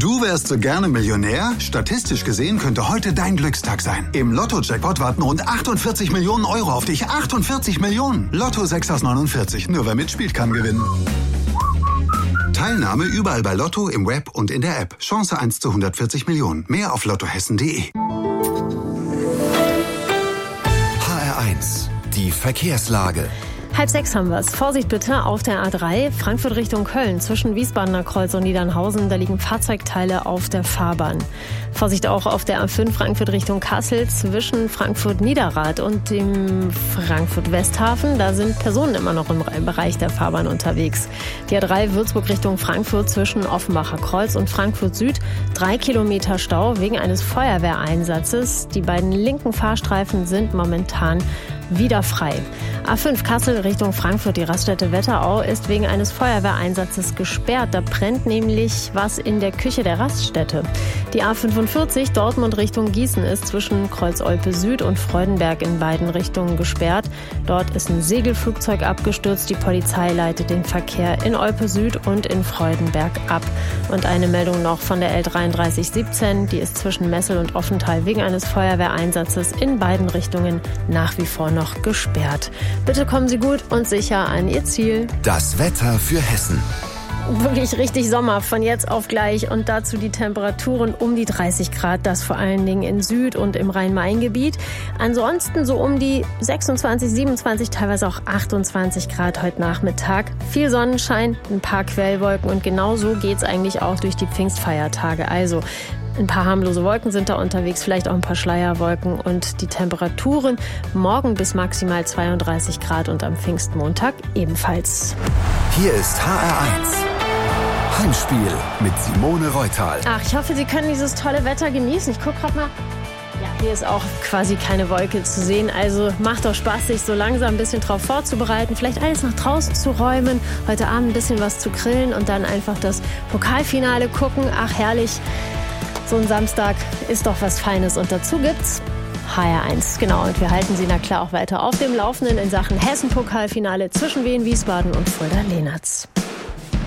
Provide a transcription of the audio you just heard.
Du wärst so gerne Millionär? Statistisch gesehen könnte heute dein Glückstag sein. Im Lotto-Jackpot warten rund 48 Millionen Euro auf dich. 48 Millionen! Lotto 6 aus 49. Nur wer mitspielt, kann gewinnen. Teilnahme überall bei Lotto, im Web und in der App. Chance 1 zu 140 Millionen. Mehr auf lottohessen.de. HR1, die Verkehrslage. 5:30 haben wir es. Vorsicht bitte auf der A3, Frankfurt Richtung Köln, zwischen Wiesbadener Kreuz und Niedernhausen. Da liegen Fahrzeugteile auf der Fahrbahn. Vorsicht auch auf der A5 Frankfurt Richtung Kassel, zwischen Frankfurt-Niederrad und dem Frankfurt-Westhafen. Da sind Personen immer noch im Bereich der Fahrbahn unterwegs. Die A3 Würzburg Richtung Frankfurt, zwischen Offenbacher Kreuz und Frankfurt Süd. 3 Kilometer Stau wegen eines Feuerwehreinsatzes. Die beiden linken Fahrstreifen sind momentan wieder frei. A5 Kassel Richtung Frankfurt, die Raststätte Wetterau ist wegen eines Feuerwehreinsatzes gesperrt. Da brennt nämlich was in der Küche der Raststätte. Die A45 Dortmund Richtung Gießen ist zwischen Kreuz-Olpe Süd und Freudenberg in beiden Richtungen gesperrt. Dort ist ein Segelflugzeug abgestürzt. Die Polizei leitet den Verkehr in Olpe Süd und in Freudenberg ab. Und eine Meldung noch von der L3317, die ist zwischen Messel und Offenthal wegen eines Feuerwehreinsatzes in beiden Richtungen nach wie vor noch gesperrt. Bitte kommen Sie gut und sicher an Ihr Ziel. Das Wetter für Hessen. Wirklich richtig Sommer von jetzt auf gleich und dazu die Temperaturen um die 30 Grad, das vor allen Dingen in Süd- und im Rhein-Main-Gebiet. Ansonsten so um die 26, 27, teilweise auch 28 Grad heute Nachmittag. Viel Sonnenschein, ein paar Quellwolken und genau so geht's eigentlich auch durch die Pfingstfeiertage. Also ein paar harmlose Wolken sind da unterwegs, vielleicht auch ein paar Schleierwolken und die Temperaturen morgen bis maximal 32 Grad und am Pfingstmontag ebenfalls. Hier ist HR1. Heimspiel mit Simone Reutal. Ach, ich hoffe, Sie können dieses tolle Wetter genießen. Ich gucke gerade mal. Ja, hier ist auch quasi keine Wolke zu sehen. Also macht doch Spaß, sich so langsam ein bisschen drauf vorzubereiten. Vielleicht alles nach draußen zu räumen. Heute Abend ein bisschen was zu grillen und dann einfach das Pokalfinale gucken. Ach, herrlich. So ein Samstag ist doch was Feines. Und dazu gibt's HR1. Genau, und wir halten Sie na klar auch weiter auf dem Laufenden in Sachen Hessen-Pokalfinale zwischen Wien, Wiesbaden und Fulda-Lehnertz.